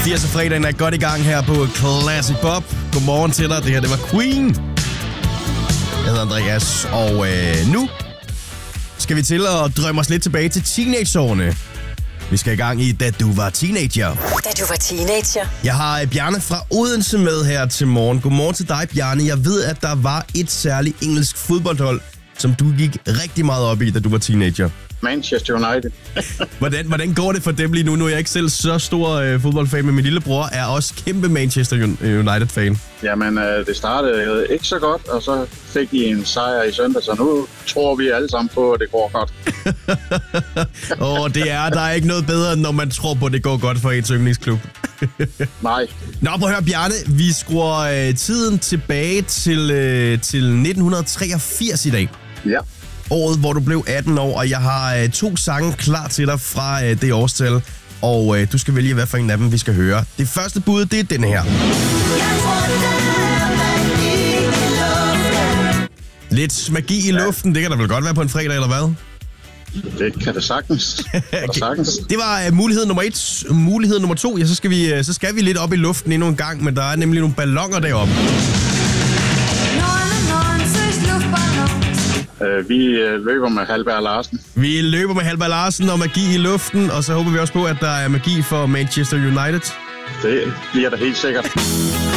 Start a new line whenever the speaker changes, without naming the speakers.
Fredagen er godt i gang her på Classic Pop. Godmorgen til dig. Det her, det var Queen. Jeg hedder Andreas, og nu skal vi til at drømme os lidt tilbage til teenageårene. Vi skal i gang i Da du var teenager.
Da du var teenager.
Jeg har Bjarne fra Odense med her til morgen. Godmorgen til dig, Bjarne. Jeg ved, at der var et særligt engelsk fodboldhold, som du gik rigtig meget op i, da du var teenager.
Manchester United.
Hvordan går det for dem lige nu? Nu er jeg ikke selv så stor fodboldfan, men min lillebror er også kæmpe Manchester United-fan.
Jamen, det startede ikke så godt, og så fik de en sejr i søndag, så nu tror vi alle sammen på, at det går godt.
Der er ikke noget bedre, når man tror på, at det går godt for ens yndlingsklub.
Nej.
Nå, prøv at høre, Bjarne. Vi skruer tiden tilbage til 1983 i dag.
Ja.
Året, hvor du blev 18 år, og jeg har 2 sange klar til dig fra det årstal. Og du skal vælge, hvad for en af dem vi skal høre. Det første bud, det er den her. Lidt magi i luften, det kan der vel godt være på en fredag, eller hvad?
Det kan det sagtens.
Det var mulighed nummer 1. Mulighed nummer 2, ja, så skal vi lidt op i luften endnu en gang, men der er nemlig nogle balloner deroppe.
Vi løber med Halberg Larsen.
Vi løber med Halberg Larsen og magi i luften, og så håber vi også på, at der er magi for Manchester United.
Det bliver der helt sikkert.